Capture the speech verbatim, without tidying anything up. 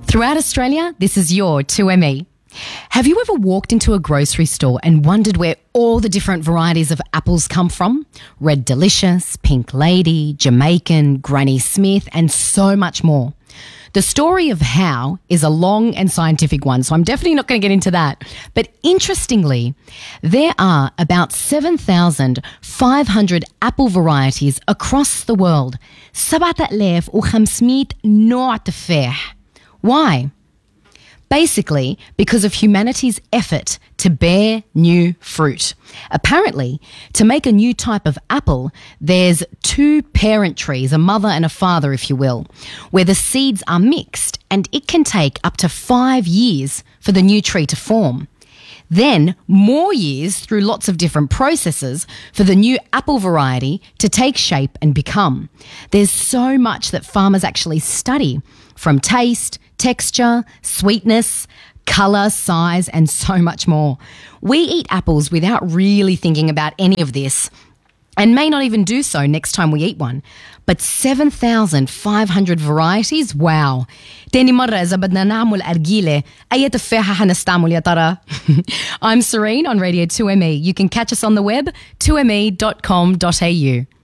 Throughout Australia, this is your two M E. Have you ever walked into a grocery store and wondered where all the different varieties of apples come from? Red Delicious, Pink Lady, Jamaican, Granny Smith, and so much more. The story of how is a long and scientific one, so I'm definitely not going to get into that. But interestingly, there are about seven thousand five hundred apple varieties across the world. سبعة آلاف وخمسمائة نوع تفاح. Why? Basically, because of humanity's effort to bear new fruit. Apparently, to make a new type of apple, there's two parent trees, a mother and a father, if you will, where the seeds are mixed, and it can take up to five years for the new tree to form. Then more years through lots of different processes for the new apple variety to take shape and become. There's so much that farmers actually study, from taste, texture, sweetness, colour, size, and so much more. We eat apples without really thinking about any of this, and may not even do so next time we eat one. But seven thousand five hundred varieties? Wow. تاني مرة إذا بدنا نعمل أرجيلة أي تفاحة حنستعمل يا ترى؟ I'm Serene on Radio two M E. You can catch us on the web, two m e dot com dot a u.